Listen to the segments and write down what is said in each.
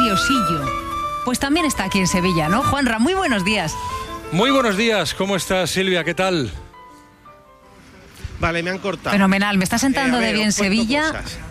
nerviosillo. Pues también está aquí en Sevilla, ¿no? Juanra, muy buenos días. Muy buenos días, ¿cómo estás, Silvia? ¿Qué tal? Vale, me han cortado. Fenomenal, ¿me estás sentando de bien Sevilla?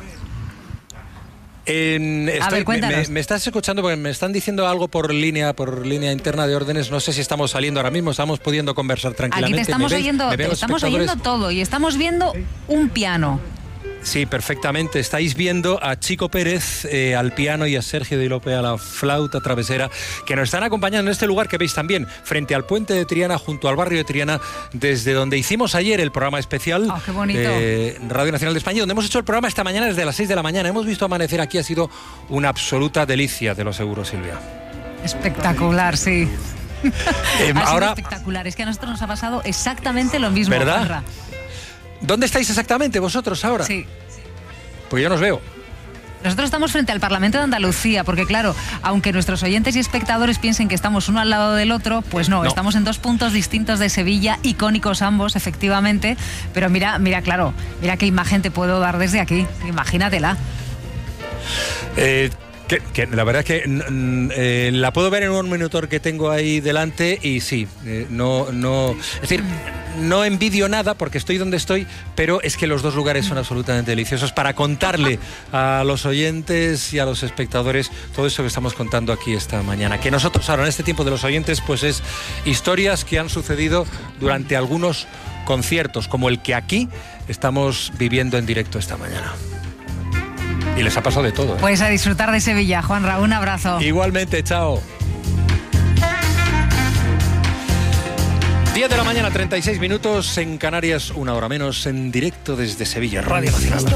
Me estás escuchando porque me están diciendo algo por línea interna de órdenes. No sé si estamos saliendo ahora mismo, estamos pudiendo conversar tranquilamente. Aquí te estamos oyendo todo y estamos viendo un piano. Sí, perfectamente. Estáis viendo a Chico Pérez al piano y a Sergio Di Lope a la flauta travesera, que nos están acompañando en este lugar que veis también, frente al puente de Triana, junto al barrio de Triana, desde donde hicimos ayer el programa especial qué bonito. Radio Nacional de España, donde hemos hecho el programa esta mañana desde las 6 de la mañana. Hemos visto amanecer aquí, ha sido una absoluta delicia, te lo aseguro, Silvia. Espectacular, sí. Ahora, espectacular, es que a nosotros nos ha pasado exactamente lo mismo, ¿verdad? Juanra. ¿Dónde estáis exactamente vosotros ahora? Sí. Pues yo no os veo. Nosotros estamos frente al Parlamento de Andalucía, porque claro, aunque nuestros oyentes y espectadores piensen que estamos uno al lado del otro, pues no. Estamos en dos puntos distintos de Sevilla, icónicos ambos, efectivamente, pero mira, claro, mira qué imagen te puedo dar desde aquí, imagínatela. Que la verdad es que la puedo ver en un monitor que tengo ahí delante y sí, es decir, no envidio nada porque estoy donde estoy, pero es que los dos lugares son absolutamente deliciosos para contarle a los oyentes y a los espectadores todo eso que estamos contando aquí esta mañana. Que nosotros ahora en este tiempo de los oyentes pues es historias que han sucedido durante algunos conciertos, como el que aquí estamos viviendo en directo esta mañana. Y les ha pasado de todo, ¿eh? Pues a disfrutar de Sevilla, Juanra, un abrazo. Igualmente, chao. 10 de la mañana, 36 minutos, en Canarias, una hora menos, en directo desde Sevilla, Radio Nacional.